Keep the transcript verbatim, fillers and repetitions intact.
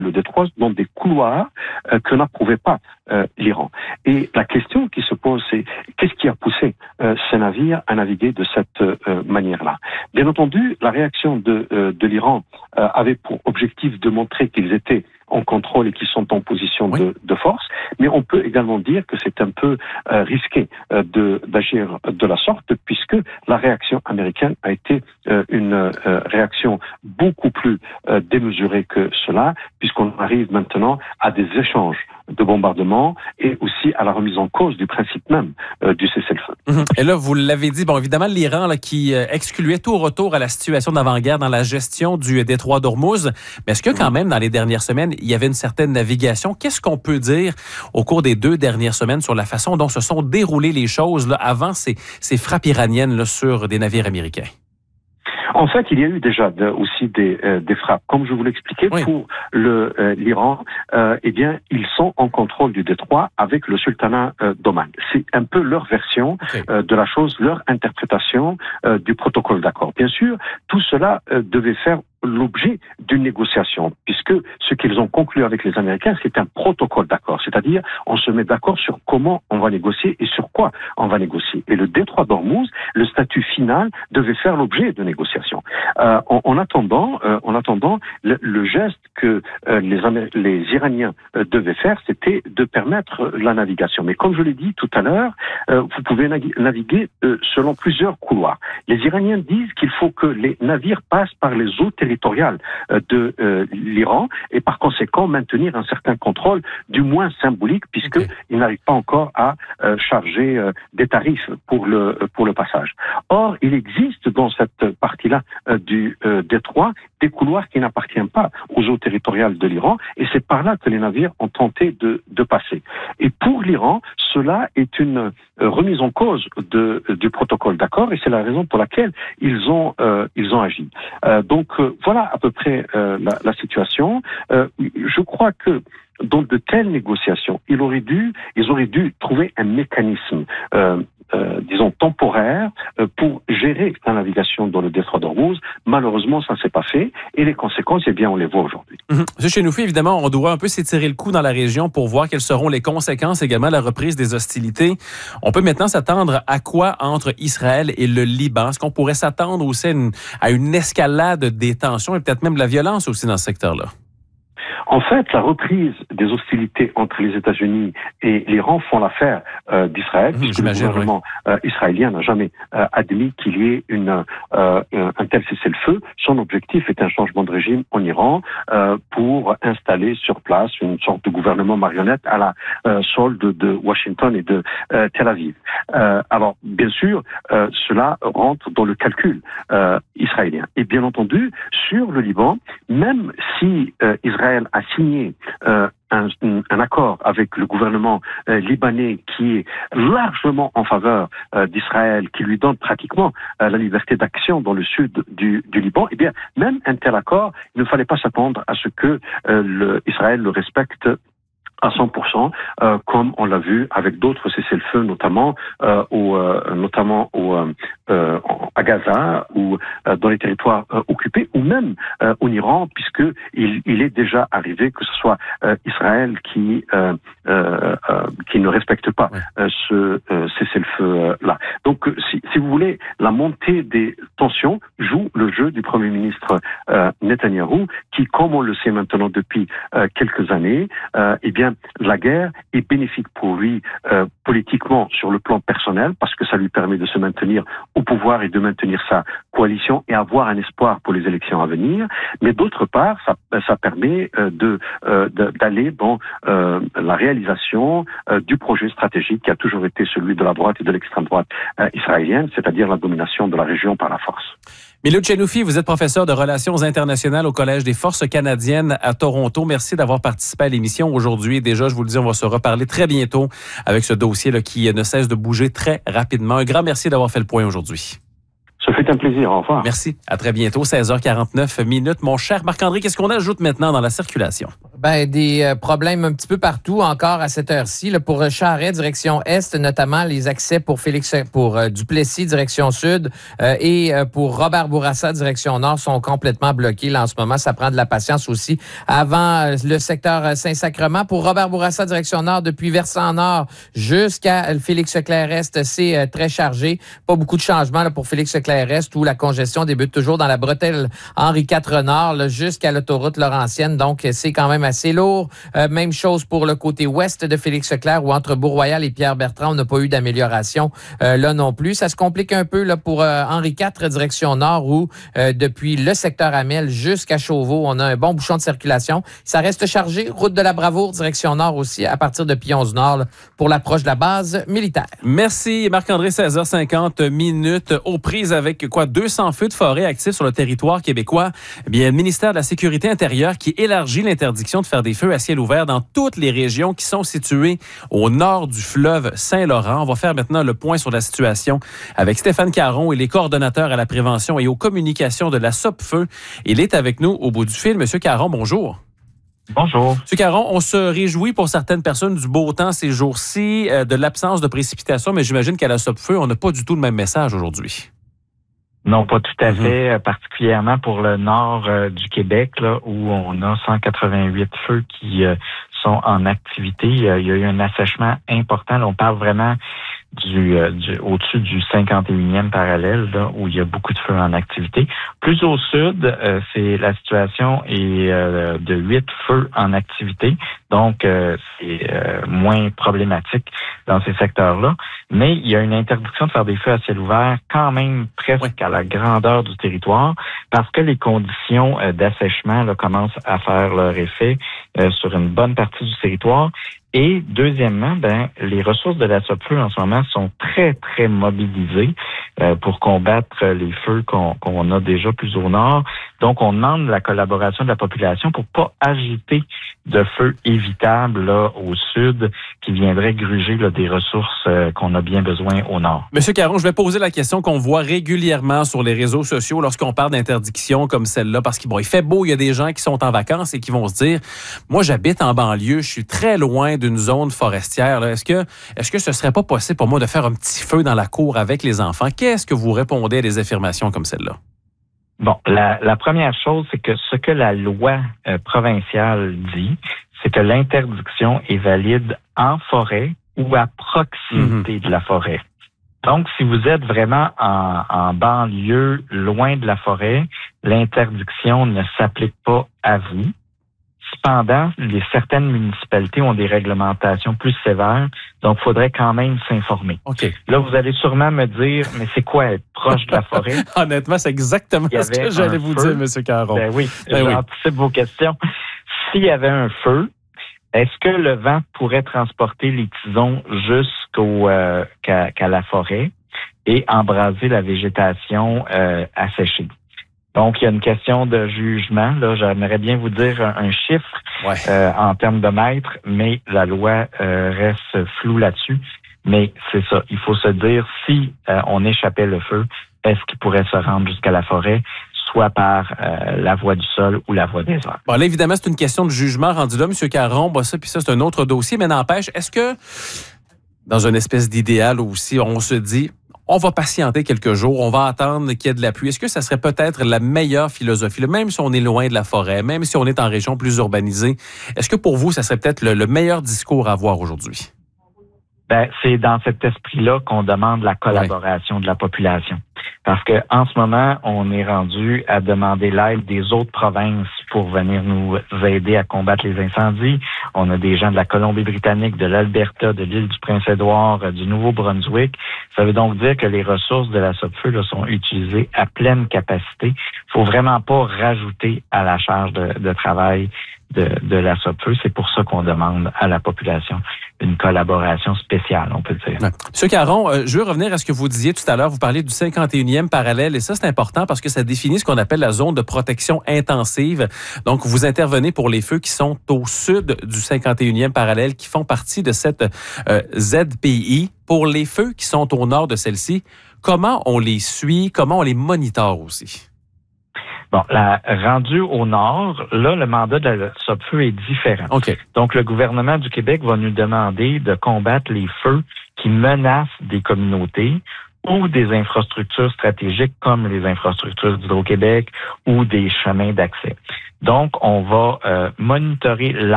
le détroit dans des couloirs euh, que n'approuvait pas euh, l'Iran. Et la question qui se pose, c'est qu'est-ce qui a poussé euh, ces navires à naviguer de cette euh, manière-là? Bien entendu, la réaction de, euh, de l'Iran euh, avait pour objectif de montrer qu'ils étaient en contrôle et qui sont en position oui. de, de force, mais on peut également dire que c'est un peu euh, risqué euh, de, d'agir de la sorte, puisque la réaction américaine a été euh, une euh, réaction beaucoup plus euh, démesurée que cela, puisqu'on arrive maintenant à des échanges de bombardements et aussi à la remise en cause du principe même euh, du cessez-le-feu. Et là, vous l'avez dit, bon, évidemment, l'Iran là, qui euh, excluait tout retour à la situation d'avant-guerre dans la gestion du détroit d'Ormuz, mais est-ce que quand même, dans les dernières semaines, il y avait une certaine navigation? Qu'est-ce qu'on peut dire au cours des deux dernières semaines sur la façon dont se sont déroulées les choses là, avant ces, ces frappes iraniennes là, sur des navires américains? En fait, il y a eu déjà de, aussi des, euh, des frappes. Comme je vous l'expliquais, oui. pour le, euh, l'Iran, euh, eh bien, ils sont en contrôle du détroit avec le sultanat euh, d'Oman. C'est un peu leur version okay. euh, de la chose, leur interprétation euh, du protocole d'accord. Bien sûr, tout cela euh, devait faire l'objet d'une négociation, puisque ce qu'ils ont conclu avec les Américains, c'est un protocole d'accord, c'est-à-dire on se met d'accord sur comment on va négocier et sur quoi on va négocier. Et le détroit d'Ormuz, le statut final devait faire l'objet de négociations. Euh, en, en attendant, euh, en attendant, le, le geste que euh, les, Amér- les Iraniens euh, devaient faire, c'était de permettre la navigation. Mais comme je l'ai dit tout à l'heure, euh, vous pouvez naviguer, naviguer euh, selon plusieurs couloirs. Les Iraniens disent qu'il faut que les navires passent par les eaux territoriales de euh, l'Iran et par conséquent maintenir un certain contrôle, du moins symbolique, puisqu'ils okay. n'arrivent pas encore à euh, charger euh, des tarifs pour le pour le passage. Or, il existe dans cette partie-là euh, du euh, détroit des couloirs qui n'appartiennent pas aux eaux territoriales de l'Iran et c'est par là que les navires ont tenté de, de passer. Et pour l'Iran, cela est une euh, remise en cause de, du protocole d'accord et c'est la raison pour laquelle ils ont euh, ils ont agi. Euh, donc euh, voilà à peu près euh, la, la situation. Euh, je crois que dans de telles négociations, ils auraient dû, ils auraient dû trouver un mécanisme, euh, euh, disons temporaire, euh, pour gérer la navigation dans le détroit d'Ormuz. Malheureusement, ça ne s'est pas fait, et les conséquences, eh bien, on les voit aujourd'hui. Mmh. Monsieur Chenoufi, évidemment, on doit un peu s'étirer le cou dans la région pour voir quelles seront les conséquences également de la reprise des hostilités. On peut maintenant s'attendre à quoi entre Israël et le Liban? Est-ce qu'on pourrait s'attendre aussi à une, à une escalade des tensions et peut-être même de la violence aussi dans ce secteur-là? En fait, la reprise des hostilités entre les États-Unis et l'Iran font l'affaire euh, d'Israël, mmh, puisque le gouvernement oui. euh, israélien n'a jamais euh, admis qu'il y ait une, euh, un tel cessez-le-feu. Son objectif est un changement de régime en Iran euh, pour installer sur place une sorte de gouvernement marionnette à la euh, solde de Washington et de euh, Tel Aviv. Euh, alors, bien sûr, euh, cela rentre dans le calcul euh, israélien. Et bien entendu, sur le Liban, même si euh, Israël a signé euh, un, un accord avec le gouvernement euh, libanais qui est largement en faveur euh, d'Israël, qui lui donne pratiquement euh, la liberté d'action dans le sud du, du Liban, eh bien, même un tel accord, il ne fallait pas s'attendre à ce que euh, le, Israël le respecte à cent pour cent, euh, comme on l'a vu avec d'autres cessez-le-feu, notamment euh, au, euh, notamment au, euh, euh, à Gaza ou euh, dans les territoires euh, occupés, ou même euh, en Iran, puisque il, il est déjà arrivé que ce soit euh, Israël qui euh, euh, euh, qui ne respecte pas euh, ce euh, cessez-le-feu-là. Donc, si, si vous voulez, la montée des tensions joue le jeu du Premier ministre euh, Netanyahou, qui, comme on le sait maintenant depuis euh, quelques années, euh, eh bien la guerre est bénéfique pour lui euh, politiquement sur le plan personnel parce que ça lui permet de se maintenir au pouvoir et de maintenir sa coalition et avoir un espoir pour les élections à venir. Mais d'autre part, ça, ça permet euh, de, euh, de d'aller dans euh, la réalisation euh, du projet stratégique qui a toujours été celui de la droite et de l'extrême droite euh, israélienne, c'est-à-dire la domination de la région par la force. Milou Chenoufi, vous êtes professeur de relations internationales au Collège des Forces canadiennes à Toronto. Merci d'avoir participé à l'émission aujourd'hui. Déjà, je vous le dis, on va se reparler très bientôt avec ce dossier là, qui ne cesse de bouger très rapidement. Un grand merci d'avoir fait le point aujourd'hui. Ça fait un plaisir. Au revoir. Merci. À très bientôt, seize heures quarante-neuf minutes. Mon cher Marc-André, qu'est-ce qu'on ajoute maintenant dans la circulation? Ben, des euh, problèmes un petit peu partout encore à cette heure-ci. Là, pour Charest, direction Est, notamment les accès pour Félix, pour euh, Duplessis, direction Sud, euh, et euh, pour Robert Bourassa, direction Nord, sont complètement bloqués. Là, en ce moment, ça prend de la patience aussi. Avant euh, le secteur Saint-Sacrement, pour Robert Bourassa, direction Nord, depuis Versant-Nord jusqu'à Félix-Leclerc-Est, c'est euh, très chargé. Pas beaucoup de changements là, pour Félix-Leclerc-Est, où la congestion débute toujours dans la bretelle Henri quatre Nord là, jusqu'à l'autoroute Laurentienne. Donc, c'est quand même assez lourd. Euh, même chose pour le côté ouest de Félix-Leclerc, où entre Bourg-Royal et Pierre-Bertrand, on n'a pas eu d'amélioration euh, là non plus. Ça se complique un peu là pour euh, Henri quatre, direction Nord, où euh, depuis le secteur Amel jusqu'à Chauveau, on a un bon bouchon de circulation. Ça reste chargé. Route de la Bravoure, direction Nord aussi, à partir de Pionze-Nord, là, pour l'approche de la base militaire. Merci, Marc-André. seize heures cinquante minutes, aux prises avec quoi deux cents feux de forêt actifs sur le territoire québécois. Eh bien, le ministère de la Sécurité intérieure qui élargit l'interdiction de faire des feux à ciel ouvert dans toutes les régions qui sont situées au nord du fleuve Saint-Laurent. On va faire maintenant le point sur la situation avec Stéphane Caron, il est coordonnateur à la prévention et aux communications de la Sopfeu. Il est avec nous au bout du fil. Monsieur Caron, bonjour. Bonjour. Monsieur Caron, on se réjouit pour certaines personnes du beau temps ces jours-ci, euh, de l'absence de précipitations, mais j'imagine qu'à la Sopfeu, on n'a pas du tout le même message aujourd'hui. Non, pas tout à Mm-hmm. fait, particulièrement pour le nord euh, du Québec, là, où on a cent quatre-vingt-huit feux qui euh, sont en activité. Il y a eu un assèchement important. Là, on parle vraiment du, euh, du au-dessus du cinquante et unième parallèle, là, où il y a beaucoup de feux en activité. Plus au sud, euh, c'est la situation est euh, de huit feux en activité. Donc, euh, c'est euh, moins problématique dans ces secteurs-là. Mais il y a une interdiction de faire des feux à ciel ouvert quand même presque oui. à la grandeur du territoire parce que les conditions euh, d'assèchement là, commencent à faire leur effet euh, sur une bonne partie du territoire. Et deuxièmement, ben les ressources de la Sopfeu en ce moment sont très, très mobilisées euh, pour combattre les feux qu'on, qu'on a déjà plus au nord. Donc, on demande la collaboration de la population pour pas agiter de feux évitables là, au sud qui viendraient gruger là, des ressources euh, qu'on a bien besoin au nord. Monsieur Caron, je vais poser la question qu'on voit régulièrement sur les réseaux sociaux lorsqu'on parle d'interdiction comme celle-là, parce qu'il bon, il fait beau, il y a des gens qui sont en vacances et qui vont se dire, moi, j'habite en banlieue, je suis très loin d'une zone forestière. Là. Est-ce que, est-ce que ce serait pas possible pour moi de faire un petit feu dans la cour avec les enfants? Qu'est-ce que vous répondez à des affirmations comme celle-là? Bon, la, la première chose, c'est que ce que la loi euh, provinciale dit, c'est que l'interdiction est valide en forêt ou à proximité mm-hmm. de la forêt. Donc, si vous êtes vraiment en, en banlieue, loin de la forêt, l'interdiction ne s'applique pas à vous. Cependant, les, certaines municipalités ont des réglementations plus sévères, donc il faudrait quand même s'informer. Okay. Là, vous allez sûrement me dire, mais c'est quoi être proche de la forêt? Honnêtement, c'est exactement ce que j'allais vous feu. dire, M. Caron. Ben oui, ben j'anticipe oui. vos questions. S'il y avait un feu, est-ce que le vent pourrait transporter les tisons jusqu'au euh, qu'à, qu'à la forêt et embraser la végétation euh, asséchée? Donc, il y a une question de jugement. Là, j'aimerais bien vous dire un, un chiffre ouais. euh, en termes de mètres, mais la loi euh, reste floue là-dessus. Mais c'est ça, il faut se dire, si euh, on échappait le feu, est-ce qu'il pourrait se rendre jusqu'à la forêt, soit par euh, la voie du sol ou la voie des airs? Bon, là, évidemment, c'est une question de jugement rendu là, M. Caron. Bon, ça, puis ça, c'est un autre dossier, mais n'empêche, est-ce que, dans une espèce d'idéal aussi, on se dit, on va patienter quelques jours, on va attendre qu'il y ait de la pluie. Est-ce que ça serait peut-être la meilleure philosophie, même si on est loin de la forêt, même si on est en région plus urbanisée? Est-ce que pour vous, ça serait peut-être le, le meilleur discours à avoir aujourd'hui? Ben, c'est dans cet esprit-là qu'on demande la collaboration ouais. de la population. Parce que en ce moment, on est rendu à demander l'aide des autres provinces pour venir nous aider à combattre les incendies. On a des gens de la Colombie-Britannique, de l'Alberta, de l'île du Prince-Édouard, du Nouveau-Brunswick. Ça veut donc dire que les ressources de la Sopfeu là, sont utilisées à pleine capacité. Il faut vraiment pas rajouter à la charge de, de travail de, de la Sopfeu. C'est pour ça qu'on demande à la population une collaboration spéciale, on peut dire. Ouais. Monsieur Caron, euh, je veux revenir à ce que vous disiez tout à l'heure. Vous parliez du cinquante et unième parallèle, et ça, c'est important parce que ça définit ce qu'on appelle la zone de protection intensive. Donc, vous intervenez pour les feux qui sont au sud du cinquante et unième parallèle, qui font partie de cette euh, Z P I. Pour les feux qui sont au nord de celle-ci, comment on les suit, comment on les monitore aussi? Bon, la, rendu au nord, là, le mandat de la Sopfeu est différent. Okay. Donc, le gouvernement du Québec va nous demander de combattre les feux qui menacent des communautés ou des infrastructures stratégiques comme les infrastructures d'Hydro-Québec ou des chemins d'accès. Donc, on va euh, monitorer